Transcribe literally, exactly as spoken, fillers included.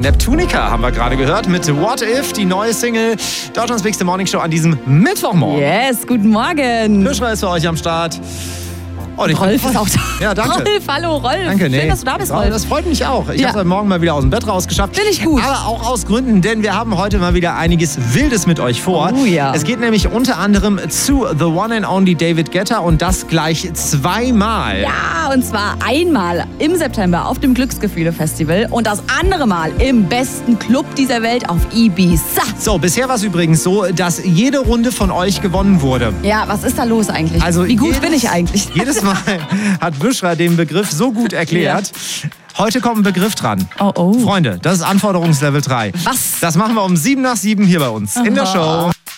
Neptunica haben wir gerade gehört mit What If, die neue Single. Deutschlands Bigste Morning Show an diesem Mittwochmorgen. Yes, guten Morgen. Fischler ist für euch am Start. Oh, Rolf ist auch da. Ja, danke. Rolf, hallo Rolf. Danke, nee. Schön, dass du da bist, Rolf. Das freut mich auch. Ich Ja. habe heute Morgen mal wieder aus dem Bett rausgeschafft. Finde ich gut. Aber auch aus Gründen, denn wir haben heute mal wieder einiges Wildes mit euch vor. Oh ja. Es geht nämlich unter anderem zu The One and Only David Guetta und das gleich zweimal. Ja, und zwar einmal im September auf dem Glücksgefühle-Festival und das andere Mal im besten Club dieser Welt auf Ibiza. So, bisher war es übrigens so, dass jede Runde von euch gewonnen wurde. Ja, was ist da los eigentlich? Also Wie gut jedes, bin ich eigentlich? Jedes Mal hat Büschra den Begriff so gut erklärt. Heute kommt ein Begriff dran. Oh, oh. Freunde, das ist Anforderungslevel drei. Was? Das machen wir um sieben nach sieben hier bei uns in der Show.